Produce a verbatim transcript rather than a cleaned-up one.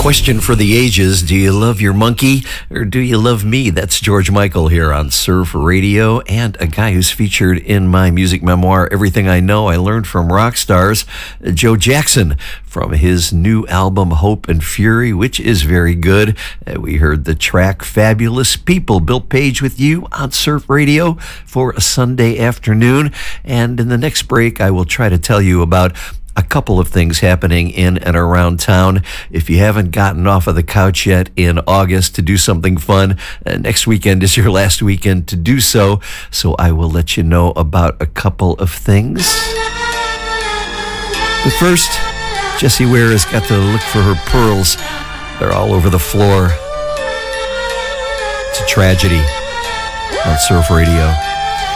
question for the ages. Do you love your monkey or do you love me? That's George Michael here on Surf Radio, and a guy who's featured in my music memoir, Everything I Know I Learned from Rock Stars, Joe Jackson, from his new album, Hope and Fury, which is very good. Uh, we heard the track Fabulous People. Bill Page with you on Surf Radio for a Sunday afternoon. And in the next break, I will try to tell you about a couple of things happening in and around town. If you haven't gotten off of the couch yet in August to do something fun, uh, next weekend is your last weekend to do so. So I will let you know about a couple of things. But first, Jessie Ware has got to look for her pearls. They're all over the floor. It's a tragedy on Surf Radio.